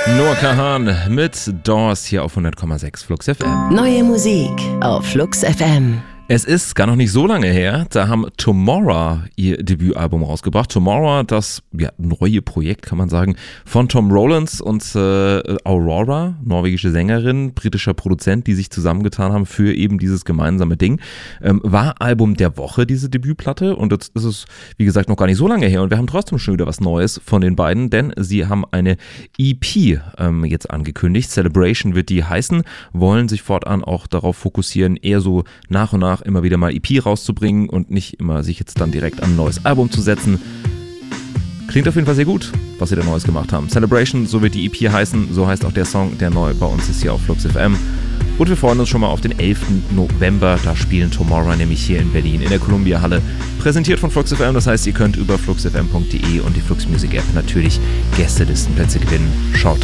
Noah Kahan mit Doors hier auf 100,6 Flux FM. Neue Musik auf Flux FM. Es ist gar noch nicht so lange her, da haben Tomorrow ihr Debütalbum rausgebracht. Tomorrow, das neue Projekt, kann man sagen, von Tom Rowlands und Aurora, norwegische Sängerin, britischer Produzent, die sich zusammengetan haben für eben dieses gemeinsame Ding. War Album der Woche, diese Debütplatte, und jetzt ist es, wie gesagt, noch gar nicht so lange her und wir haben trotzdem schon wieder was Neues von den beiden, denn sie haben eine EP jetzt angekündigt. Celebration wird die heißen, wollen sich fortan auch darauf fokussieren, eher so nach und nach immer wieder mal EP rauszubringen und nicht immer sich jetzt dann direkt an ein neues Album zu setzen. Klingt auf jeden Fall sehr gut, was sie da Neues gemacht haben. Celebration, so wird die EP heißen, so heißt auch der Song, der neu bei uns ist hier auf Flux FM. Und wir freuen uns schon mal auf den 11. November, da spielen Tomorrow nämlich hier in Berlin in der Columbia Halle. Präsentiert von Flux FM, das heißt, ihr könnt über fluxfm.de und die Flux Music App natürlich Gästelistenplätze gewinnen. Schaut